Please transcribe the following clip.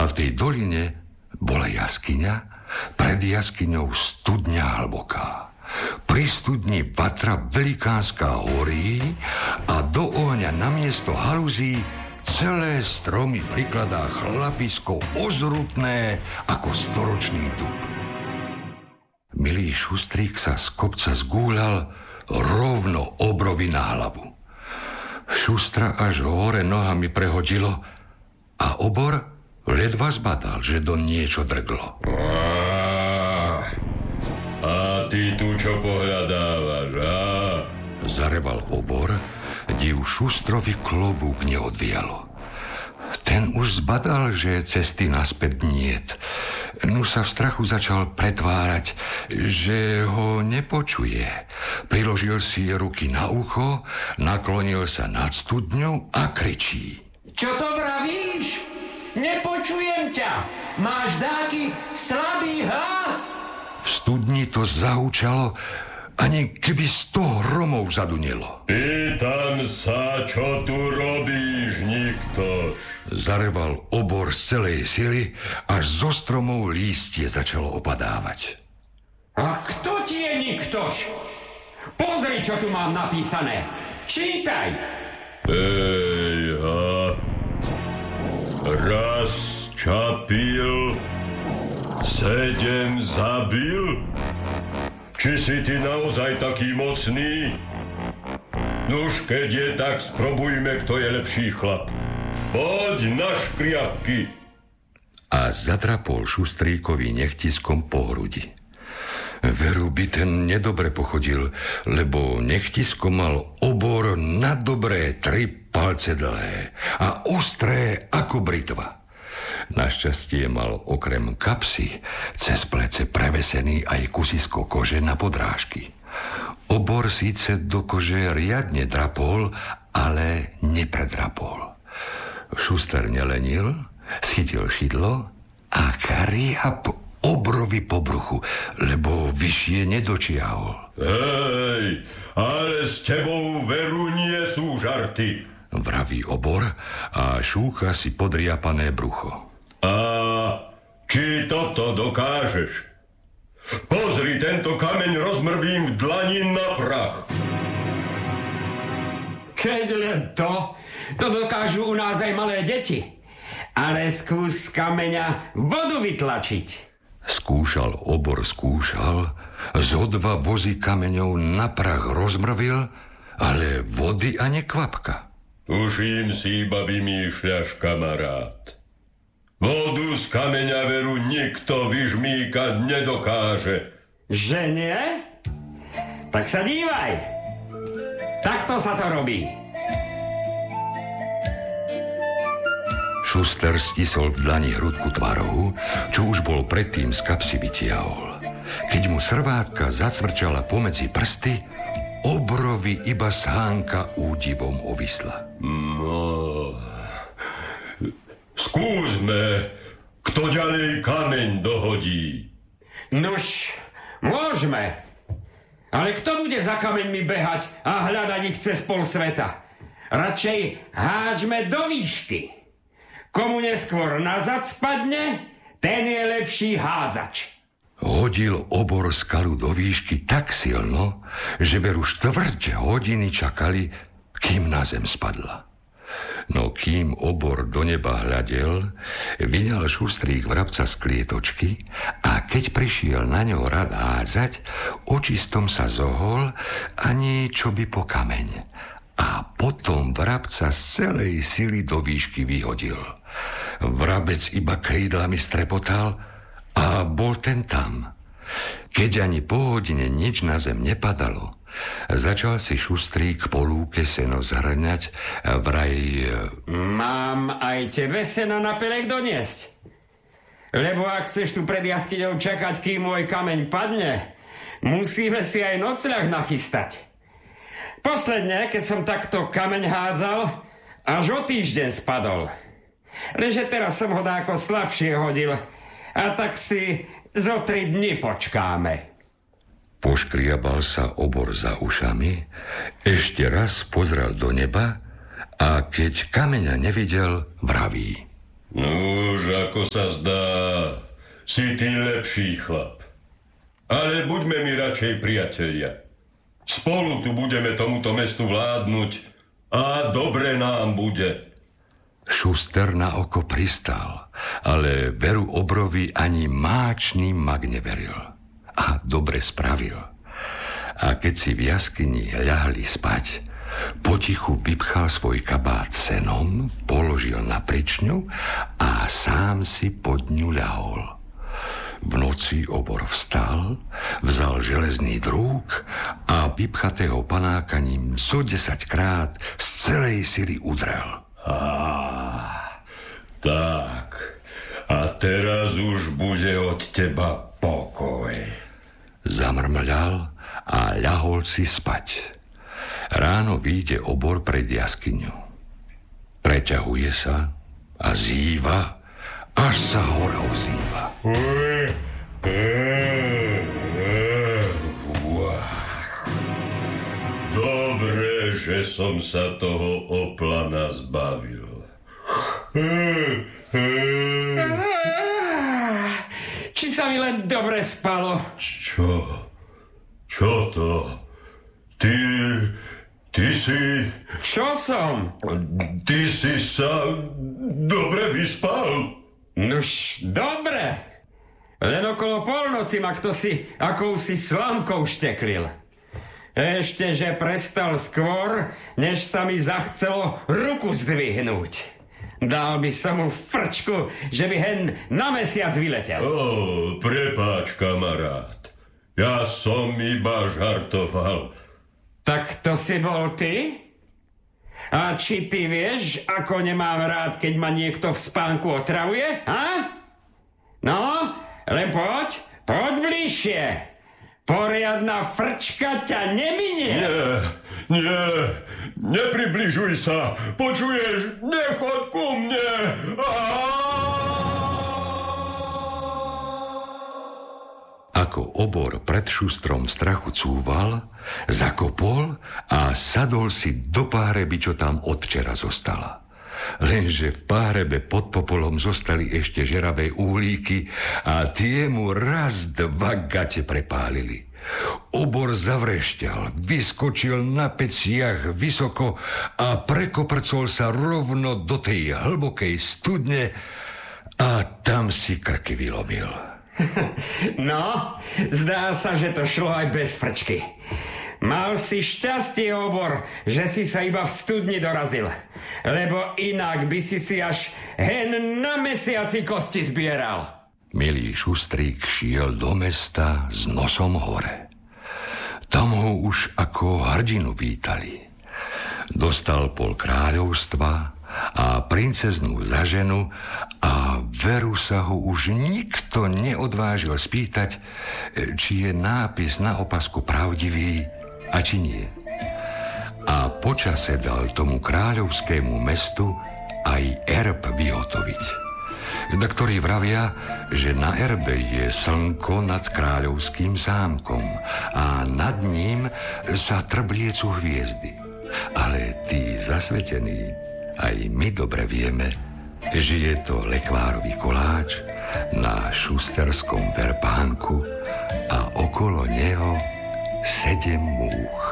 a v tej doline bola jaskyňa, pred jaskyňou studňa hlboká. Pri studni vatra velikánska horí a do ohňa namiesto halúzí celé stromy prikladá chlapisko ozrutné ako storočný dub. Milý Šustrík sa z kopca zgúľal rovno Obrovi na hlavu. Šustra až hore nohami prehodilo a Obor ledva zbadal, že do niečo drglo. A ty tu čo pohľadávaš, a? Zareval Obor, div Šustrovi klobúk neodvialo. Ten už zbadal, že cesty naspäť niet. No sa v strachu začal pretvárať, že ho nepočuje. Priložil si ruky na ucho, naklonil sa nad studňou a kričí. Čo to vravíš? Nepočujem ťa. Máš dáky slabý hlas. V studni to zahučalo, ani keby 100 hromov zadunilo. Pýtam sa, čo tu robíš, niktož? Zareval Obor z celej sily, až zo stromov lístie začalo opadávať. A kto ti je niktož? Pozri, čo tu mám napísané. Čítaj. Ejha. Raz čapil, 7 zabil? Či si ty naozaj taký mocný? Nuž, keď je tak, sprobujme, kto je lepší chlap. Poď na škriapky. A zadrapol Šustríkovi nechtiskom po hrudi. Veru by ten nedobre pochodil, lebo nechtisko mal Obor na dobré 3 palce dlhé a ostré ako britva. Našťastie mal okrem kapsy cez plece prevesený aj kusisko kože na podrážky. Obor síce do kože riadne drapol, ale nepredrapol. Šuster nelenil, schytil šidlo a kriap Obrovi po bruchu, lebo vyššie nedočiahol. Hej, ale s tebou veru nie sú žarty, vraví Obor a šúcha si podriapané brucho. A či toto dokážeš? Pozri, tento kameň rozmrvím v dlani na prach. Keď len to dokážu u nás aj malé deti. Ale skús z kameňa vodu vytlačiť. Skúšal Obor, zo 2 vozy kameňov na prach rozmrvil, ale vody ani kvapka. Tuším si iba vymýšľaš, kamarát. Vodu z kameňa veru nikto vyžmýkať nedokáže. Že nie? Tak sa dívaj. Takto sa to robí. Šuster stisol v dlani hrudku tvarohu, čo už bol predtým z kapsy vytiahol. Keď mu srvátka zacvrčala pomedzi prsty, Obrovi iba sánka údivom ovisla. No, skúsme, kto ďalej kameň dohodí. Nuž, môžeme. Ale kto bude za kameňmi behať a hľadať ich cez pol sveta? Radšej háčme do výšky. Komu neskôr nazad spadne, ten je lepší hádzač. Hodil Obor skalu do výšky tak silno, že veru 4 hodiny čakali, kým na zem spadla. No kým Obor do neba hľadel, vyňal Šustrík vrabca z klietočky a keď prišiel na ňo rad hádzať, očistom sa zohol, ani čo by po kameň. A potom vrabca z celej sily do výšky vyhodil. Vrabec iba krídlami strepotal a bol ten tam. Keď ani po hodine nič na zem nepadalo, začal si Šustrík po lúke seno zhrňať a vraj... Mám aj tebe sena na perek doniesť. Lebo ak chceš tu pred jaskyňou čakať, kým môj kameň padne, musíme si aj nocľah nachystať. Posledne, keď som takto kameň hádzal, až o týždeň spadol. Lenže teraz som ho dáko slabšie hodil a tak si zo 3 dni počkáme. Poškriabal sa Obor za ušami, ešte raz pozrel do neba a keď kameňa nevidel, vraví. Nuž, ako sa zdá, si ty lepší chlap. Ale buďme mi radšej priatelia. Spolu tu budeme tomuto mestu vládnuť a dobre nám bude. Šuster na oko pristal, ale veru Obrovi ani máčný mag neveril. A dobre spravil. A keď si v jaskyni ľahli spať, potichu vypchal svoj kabát senom, položil na pričňu a sám si pod ňu ľahol. V noci Obor vstal, vzal železný drúg a vypchatého panáka ním 10krát z celej sily udrel. Tak, a teraz už bude od teba pokoj. Zamrmľal a ľahol si spať. Ráno vyjde Obor pred jaskyňu. Preťahuje sa a zýva, až sa hora ozýva. Dobre, že som sa toho oplana zbavil. Či sa mi len dobre spalo? Čo to? Ty si... Čo som? Ty si sa dobre vyspal? Nuž, dobre. Len okolo polnoci ma ktosi akousi slámkou šteklil. Ešte, že prestal skôr, než sa mi zachcelo ruku zdvihnúť. Dal by som mu frčku, že by hen na mesiac vyletel. Prepáč, kamarát. Ja som iba žartoval. Tak to si bol ty? A či ty vieš, ako nemám rád, keď ma niekto v spánku otravuje? No, len poď bližšie. Poriadna frčka ťa neminie. Nie, nepribližuj sa. Počuješ, nechod ku mne. Ako Obor pred Šustrom v strachu cúval, zakopol a sadol si do páreby, čo tam od včera zostala. Lenže v párebe pod popolom zostali ešte žeravé uhlíky a tie mu raz 2 gate prepálili. Obor zavrešťal, vyskočil na peciach vysoko a prekoprcol sa rovno do tej hlbokej studne a tam si krky vylomil. No, zdá sa, že to šlo aj bez frčky. Mal si šťastie, Obor, že si sa iba v studni dorazil, lebo inak by si až hen na mesiaci kosti zbieral. Milý Šustrík šiel do mesta s nosom hore. Tam ho už ako hrdinu vítali. Dostal pol kráľovstva a princeznú za ženu a veru sa ho už nikto neodvážil spýtať, či je nápis na opasku pravdivý a či nie. A počase dal tomu kráľovskému mestu aj erb vyhotoviť, na ktorý vravia, že na erbe je slnko nad kráľovským zámkom a nad ním sa trbliecu hviezdy. Ale tí zasvetení, aj my dobre vieme, že je to lekvárový koláč na šusterskom verpánku a okolo neho 7 múch.